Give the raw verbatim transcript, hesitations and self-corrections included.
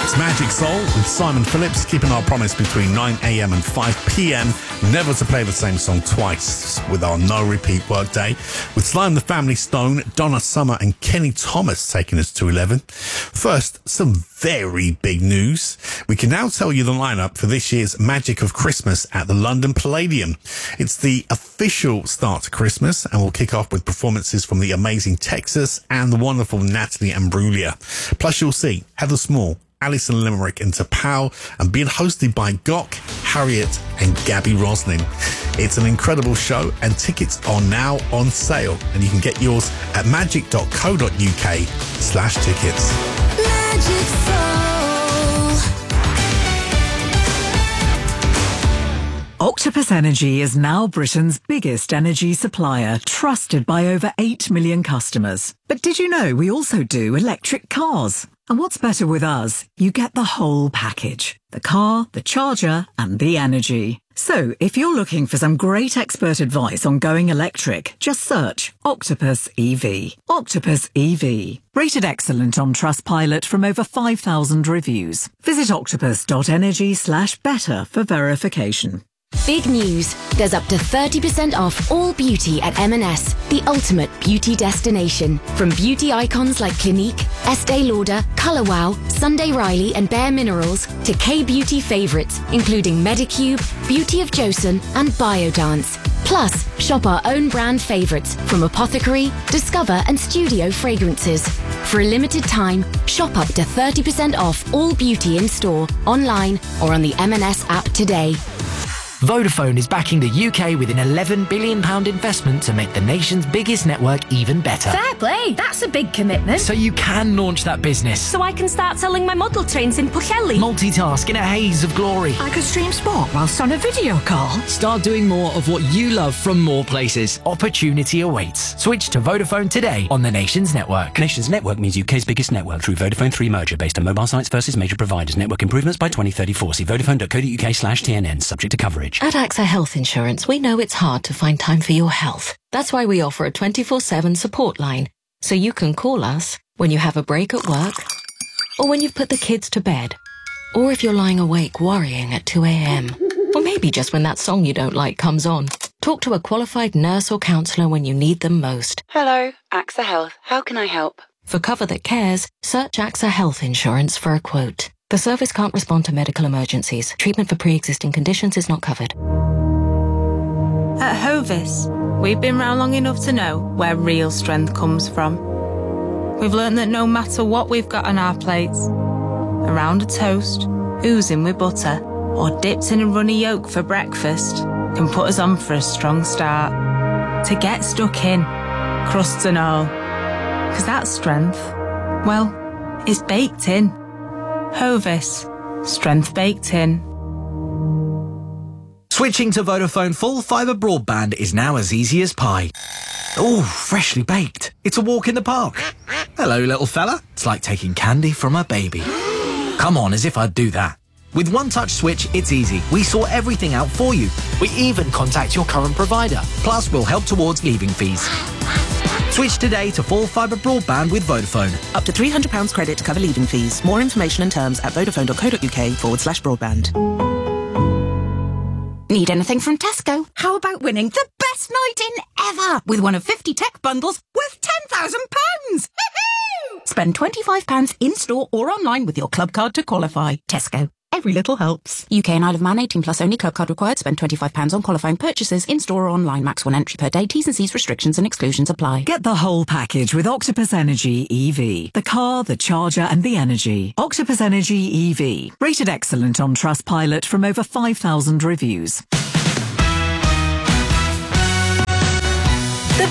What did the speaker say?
It's Magic Soul with Simon Phillips, keeping our promise between nine a.m. and five p.m. never to play the same song twice with our no-repeat workday. With Sly and the Family Stone, Donna Summer and Kenny Thomas taking us to eleven. First, some very big news. We can now tell you the lineup for this year's Magic of Christmas at the London Palladium. It's the official start to Christmas, and we'll kick off with performances from the amazing Texas and the wonderful Natalie Imbruglia. Plus, you'll see Heather Small, Alison Limerick and Tapao, and being hosted by Gok, Harriet and Gabby Roslin. It's an incredible show, and tickets are now on sale, and you can get yours at magic.co.uk slash tickets. Magic Soul. Octopus Energy is now Britain's biggest energy supplier, trusted by over eight million customers. But did you know we also do electric cars? And what's better with us? You get the whole package. The car, the charger, and the energy. So, if you're looking for some great expert advice on going electric, just search Octopus E V. Octopus E V. Rated excellent on Trustpilot from over five thousand reviews. Visit octopus.energy slash better for verification. Big news. There's up to thirty percent off all beauty at M and S, the ultimate beauty destination. From beauty icons like Clinique, Estee Lauder, Colour Wow, Sunday Riley and Bare Minerals to K-beauty favourites, including Medicube, Beauty of Joseon and Biodance. Plus, shop our own brand favourites from Apothecary, Discover and Studio Fragrances. For a limited time, shop up to thirty percent off all beauty in store, online or on the M and S app today. Vodafone is backing the U K with an eleven billion pounds investment to make the nation's biggest network even better. Fair play, that's a big commitment. So you can launch that business. So I can start selling my model trains in Pwllheli. Multitask in a haze of glory. I could stream sport whilst on a video call. Start doing more of what you love from more places. Opportunity awaits. Switch to Vodafone today on the nation's network. Nation's network means U K's biggest network through Vodafone three merger based on mobile sites versus major providers. Network improvements by twenty thirty-four. See vodafone.co.uk slash TNN. Subject to coverage. At AXA Health Insurance, we know it's hard to find time for your health. That's why we offer a twenty-four seven support line, so you can call us when you have a break at work, or when you've put the kids to bed, or if you're lying awake worrying at two a.m, or maybe just when that song you don't like comes on. Talk to a qualified nurse or counsellor when you need them most. Hello, AXA Health. How can I help? For cover that cares, search AXA Health Insurance for a quote. The service can't respond to medical emergencies. Treatment for pre-existing conditions is not covered. At Hovis, we've been round long enough to know where real strength comes from. We've learned that no matter what we've got on our plates, around a toast, oozing with butter, or dipped in a runny yolk for breakfast, can put us on for a strong start. To get stuck in, crusts and all. Because that strength, well, is baked in. Hovis, strength baked in. Switching to Vodafone full fibre broadband is now as easy as pie. Ooh, freshly baked. It's a walk in the park. Hello, little fella. It's like taking candy from a baby. Come on, as if I'd do that. With One Touch Switch, it's easy. We sort everything out for you. We even contact your current provider. Plus, we'll help towards leaving fees. Switch today to full fibre broadband with Vodafone. Up to three hundred pounds credit to cover leaving fees. More information and terms at vodafone.co.uk forward slash broadband. Need anything from Tesco? How about winning the best night in ever with one of fifty tech bundles worth ten thousand pounds? Spend twenty-five pounds in-store or online with your club card to qualify. Tesco. Every little helps. U K and Isle of Man, eighteen plus only. Club card required. Spend twenty-five pounds on qualifying purchases in-store or online. Max one entry per day. T's and C's restrictions and exclusions apply. Get the whole package with Octopus Energy E V. The car, the charger and the energy. Octopus Energy E V. Rated excellent on Trustpilot from over five thousand reviews.